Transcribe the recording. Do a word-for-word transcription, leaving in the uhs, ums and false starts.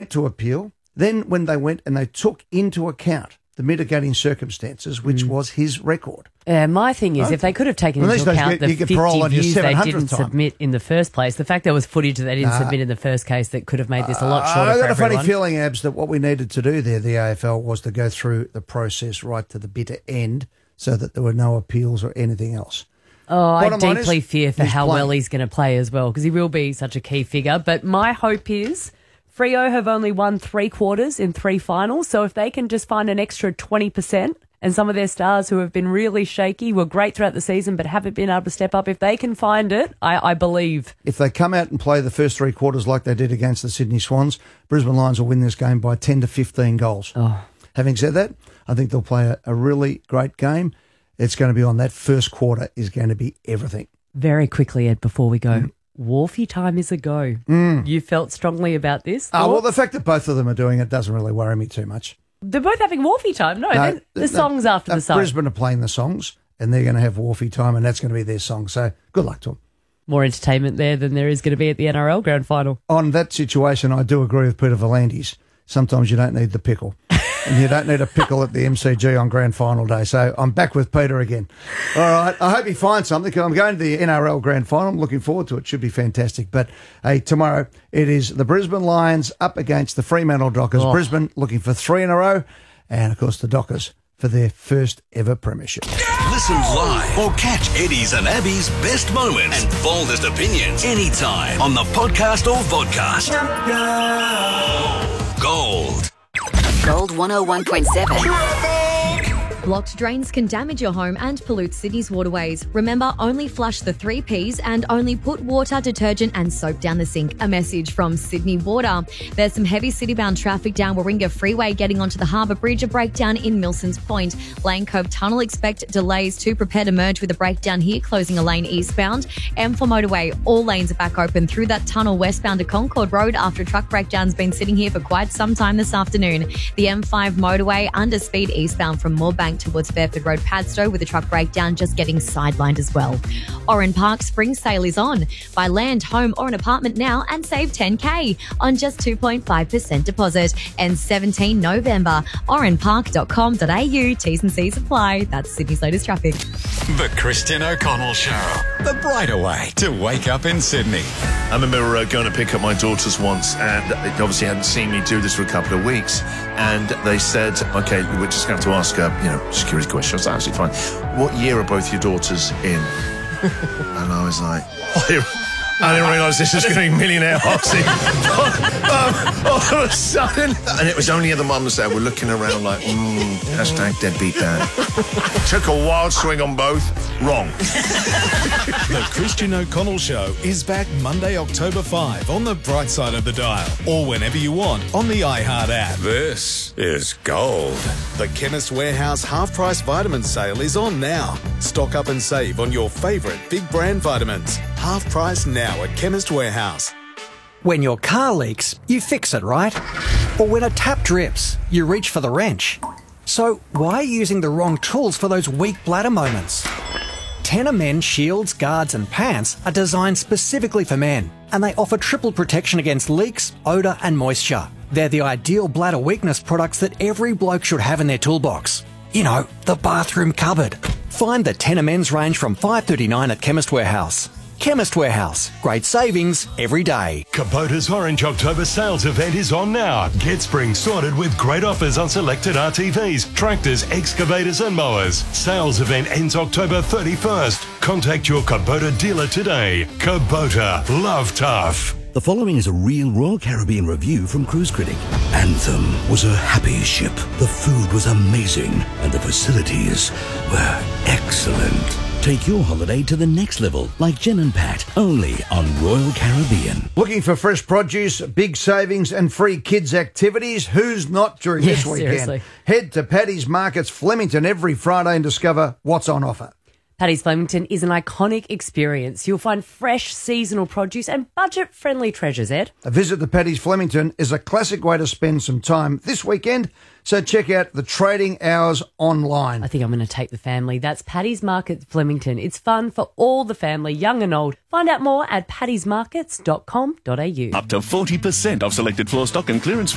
went to appeal. Then when they went and they took into account the mitigating circumstances, which mm. was his record. Uh, my thing is, oh. if they could have taken well, into account the fifty views they didn't time. submit in the first place, the fact there was footage that they didn't uh, submit in the first case that could have made this a lot shorter uh, I've got for a everyone. funny feeling, Abs, that what we needed to do there, the A F L, was to go through the process right to the bitter end so that there were no appeals or anything else. Oh, Bottom I deeply is, fear for how playing. well he's going to play as well, because he will be such a key figure. But my hope is Freo have only won three quarters in three finals, so if they can just find an extra twenty percent, and some of their stars who have been really shaky, were great throughout the season but haven't been able to step up, if they can find it, I, I believe. If they come out and play the first three quarters like they did against the Sydney Swans, Brisbane Lions will win this game by ten to fifteen goals. Oh. Having said that, I think they'll play a, a really great game. It's going to be on that first quarter is going to be everything. Very quickly, Ed, before we go, mm. Wharfie time is a go. Mm. You felt strongly about this? Oh, well, the fact that both of them are doing it doesn't really worry me too much. They're both having Wharfie time. No, no the no, songs after no, the song. Brisbane are playing the songs, and they're going to have Wharfie time, and that's going to be their song. So good luck to them. More entertainment there than there is going to be at the N R L Grand Final. On that situation, I do agree with Peter V'landys. Sometimes you don't need the pickle. And you don't need a pickle at the M C G on Grand Final day. So I'm back with Peter again. All right. I hope he finds something, because I'm going to the N R L Grand Final. I'm looking forward to it. Should be fantastic. But hey, tomorrow it is the Brisbane Lions up against the Fremantle Dockers. Oh. Brisbane looking for three in a row. And, of course, the Dockers for their first ever premiership. Listen live or catch Eddie's and Abby's best moments and boldest opinions anytime on the podcast or vodcast. Gold. Gold one oh one point seven. Blocked drains can damage your home and pollute Sydney's waterways. Remember, only flush the three Ps and only put water, detergent and soap down the sink. A message from Sydney Water. There's some heavy city-bound traffic down Warringah Freeway getting onto the Harbour Bridge, a breakdown in Milsons Point. Lane Cove Tunnel, expect delays to prepare to merge with a breakdown here, closing a lane eastbound. M four motorway, all lanes are back open through that tunnel westbound to Concord Road after a truck breakdown's been sitting here for quite some time this afternoon. The M five motorway, under speed eastbound from Moorebank towards Fairford Road Padstow with a truck breakdown just getting sidelined as well. Oran Park spring sale is on. Buy land, home or an apartment now and save ten K on just two point five percent deposit. And seventeenth November, oran park dot com dot a u. T's and C's apply. That's Sydney's latest traffic. The Christian O'Connell Show. The brighter way to wake up in Sydney. I remember uh, going to pick up my daughters once, and they obviously hadn't seen me do this for a couple of weeks. And they said, okay, we're just going to have to ask her, you know, security questions. That's absolutely fine. What year are both your daughters in? And I was like, I didn't realise this was going to be Millionaire Hoxie. um, all of a sudden. And it was only the mums that were looking around like, mm, hashtag deadbeat dad. Took a wild swing on both. Wrong. The Christian O'Connell Show is back Monday, October fifth on the bright side of the dial, or whenever you want on the iHeart app. This is gold. The Chemist Warehouse half-price vitamin sale is on now. Stock up and save on your favourite big brand vitamins. Half price now at Chemist Warehouse. When your car leaks, you fix it, right? Or when a tap drips, you reach for the wrench. So why are you using the wrong tools for those weak bladder moments? Tenor Men shields, guards and pants are designed specifically for men, and they offer triple protection against leaks, odour and moisture. They're the ideal bladder weakness products that every bloke should have in their toolbox. You know, the bathroom cupboard. Find the Tenor Men's range from five dollars thirty-nine at Chemist Warehouse. Chemist Warehouse. Great savings every day. Kubota's Orange October sales event is on now. Get spring sorted with great offers on selected R T Vs, tractors, excavators and mowers. Sales event ends October thirty-first. Contact your Kubota dealer today. Kubota. Love tough. The following is a real Royal Caribbean review from Cruise Critic. Anthem was a happy ship. The food was amazing and the facilities were excellent. Take your holiday to the next level, like Jen and Pat, only on Royal Caribbean. Looking for fresh produce, big savings and free kids' activities? Who's not during yeah, this weekend? Seriously. Head to Paddy's Markets Flemington every Friday and discover what's on offer. Paddy's Flemington is an iconic experience. You'll find fresh seasonal produce and budget-friendly treasures, Ed. A visit to Paddy's Flemington is a classic way to spend some time this weekend, so check out the trading hours online. I think I'm going to take the family. That's Paddy's Market Flemington. It's fun for all the family, young and old. Find out more at paddys markets dot com dot a u. Up to forty percent off selected floor stock and clearance